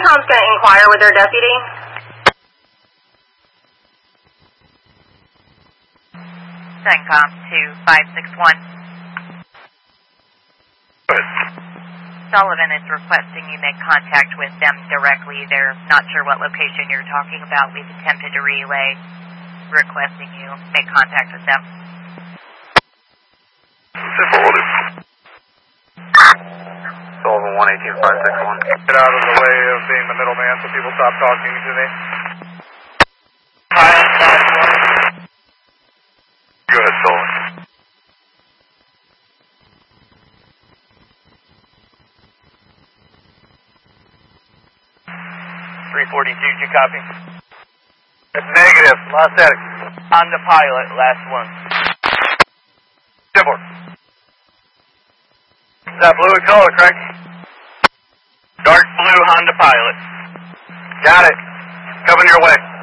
CENTCOM's going to inquire with their deputy. CENTCOM 2561. Sullivan is requesting you make contact with them directly. They're not sure what location you're talking about. We've attempted to relay, requesting you make contact with them. Simple, will do. Sullivan 118-561. Get out of the way of being the middleman so people stop talking to me. Go ahead, Sullivan. Did you copy? Negative. Lost static. On the pilot, last one. Simple. Is that blue in color, correct? Dark blue Honda Pilot. Got it. Coming your way.